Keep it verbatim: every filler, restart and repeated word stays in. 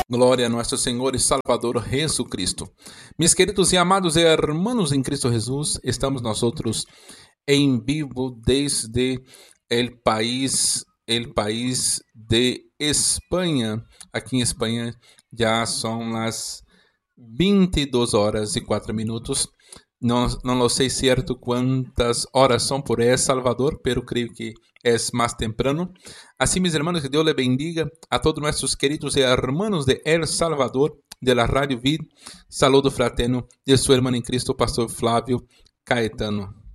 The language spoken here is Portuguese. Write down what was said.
Glória a nosso Senhor e Salvador Jesucristo. Mis queridos e amados hermanos em Cristo Jesus, estamos nós outros em vivo desde el país, el país de Espanha. Aqui em Espanha já são as vinte e duas horas e quatro minutos. Não, não lo sei certo quantas horas são por El Salvador, pero creio que é mais temprano. Assim, mis hermanos, que Deus le bendiga a todos nossos queridos hermanos de El Salvador, de la Radio Vid. Saludo fraterno de seu irmão em Cristo, pastor Flávio Caetano.